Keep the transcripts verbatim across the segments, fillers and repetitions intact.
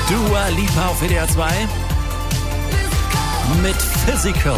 Dua Lipa auf W D R zwei mit Physical.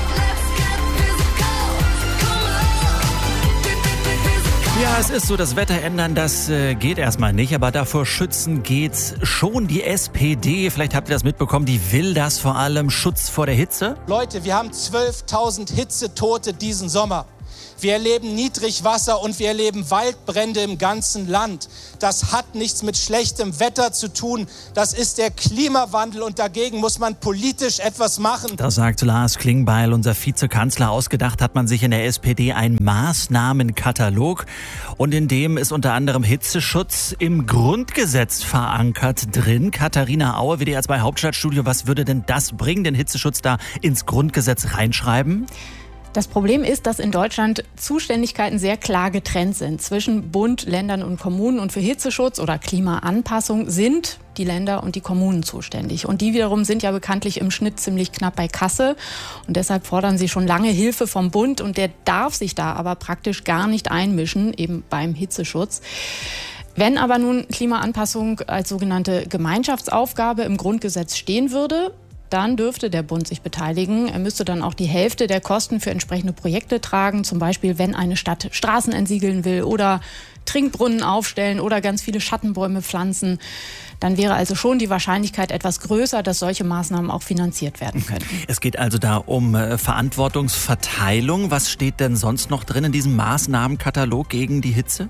Ja, es ist so, das Wetter ändern, das äh, geht erstmal nicht, aber davor schützen geht's schon. Die S P D, vielleicht habt ihr das mitbekommen, die will das vor allem, Schutz vor der Hitze. Leute, wir haben zwölftausend Hitzetote diesen Sommer. Wir erleben Niedrigwasser und wir erleben Waldbrände im ganzen Land. Das hat nichts mit schlechtem Wetter zu tun. Das ist der Klimawandel und dagegen muss man politisch etwas machen. Das sagt Lars Klingbeil, unser Vizekanzler. Ausgedacht hat man sich in der S P D einen Maßnahmenkatalog und in dem ist unter anderem Hitzeschutz im Grundgesetz verankert drin. Katharina Auer, W D R zwei Hauptstadtstudio, was würde denn das bringen, den Hitzeschutz da ins Grundgesetz reinschreiben? Das Problem ist, dass in Deutschland Zuständigkeiten sehr klar getrennt sind zwischen Bund, Ländern und Kommunen. Und für Hitzeschutz oder Klimaanpassung sind die Länder und die Kommunen zuständig. Und die wiederum sind ja bekanntlich im Schnitt ziemlich knapp bei Kasse. Und deshalb fordern sie schon lange Hilfe vom Bund. Und der darf sich da aber praktisch gar nicht einmischen, eben beim Hitzeschutz. Wenn aber nun Klimaanpassung als sogenannte Gemeinschaftsaufgabe im Grundgesetz stehen würde, dann dürfte der Bund sich beteiligen. Er müsste dann auch die Hälfte der Kosten für entsprechende Projekte tragen. Zum Beispiel, wenn eine Stadt Straßen entsiegeln will oder Trinkbrunnen aufstellen oder ganz viele Schattenbäume pflanzen. Dann wäre also schon die Wahrscheinlichkeit etwas größer, dass solche Maßnahmen auch finanziert werden können. Es geht also da um äh, Verantwortungsverteilung. Was steht denn sonst noch drin in diesem Maßnahmenkatalog gegen die Hitze?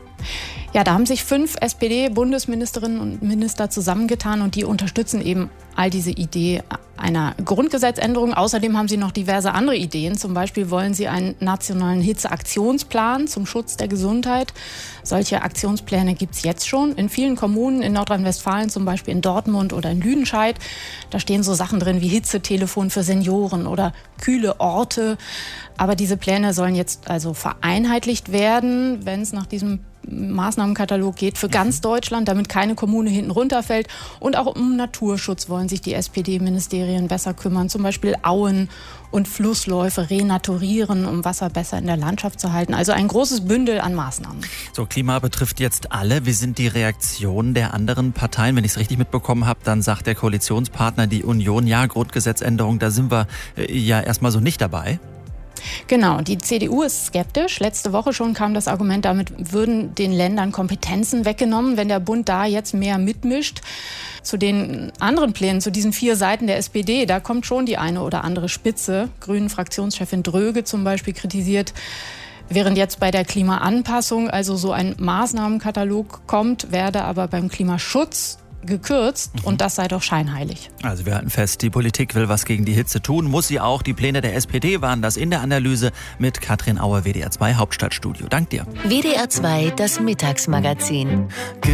Ja, da haben sich fünf S P D-Bundesministerinnen und Minister zusammengetan und die unterstützen eben all diese Idee einer Grundgesetzänderung. Außerdem haben sie noch diverse andere Ideen. Zum Beispiel wollen sie einen nationalen Hitzeaktionsplan zum Schutz der Gesundheit. Solche Aktionspläne gibt es jetzt schon in vielen Kommunen, in Nordrhein-Westfalen, zum Beispiel in Dortmund oder in Lüdenscheid. Da stehen so Sachen drin wie Hitzetelefon für Senioren oder kühle Orte. Aber diese Pläne sollen jetzt also vereinheitlicht werden, wenn es nach diesem Maßnahmenkatalog geht, für ganz Deutschland, damit keine Kommune hinten runterfällt. Und auch um Naturschutz wollen sich die S P D-Ministerien besser kümmern. Zum Beispiel Auen und Flussläufe renaturieren, um Wasser besser in der Landschaft zu halten. Also ein großes Bündel an Maßnahmen. So, Klima betrifft jetzt alle. Wie sind die Reaktionen der anderen Parteien? Wenn ich es richtig mitbekommen habe, dann sagt der Koalitionspartner, die Union, ja, Grundgesetzänderung, da sind wir äh, ja erstmal so nicht dabei. Genau, die C D U ist skeptisch. Letzte Woche schon kam das Argument, damit würden den Ländern Kompetenzen weggenommen, wenn der Bund da jetzt mehr mitmischt. Zu den anderen Plänen, zu diesen vier Seiten der S P D, da kommt schon die eine oder andere Spitze. Grünen-Fraktionschefin Dröge zum Beispiel kritisiert, während jetzt bei der Klimaanpassung also so ein Maßnahmenkatalog kommt, werde aber beim Klimaschutz gekürzt und das sei doch scheinheilig. Also wir halten fest, die Politik will was gegen die Hitze tun, muss sie auch. Die Pläne der S P D waren das in der Analyse mit Katrin Auer, W D R zwei Hauptstadtstudio. Dank dir. W D R zwei, das Mittagsmagazin.